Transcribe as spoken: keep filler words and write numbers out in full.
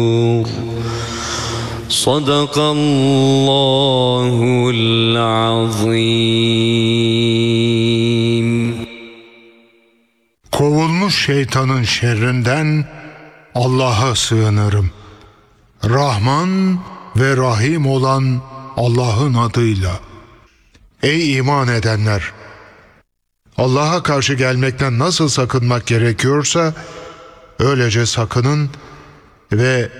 Sadakallahul azim. Kovulmuş şeytanın şerrinden Allah'a sığınırım. Rahman ve Rahim olan Allah'ın adıyla. Ey iman edenler! Allah'a karşı gelmekten nasıl sakınmak gerekiyorsa öylece sakının ve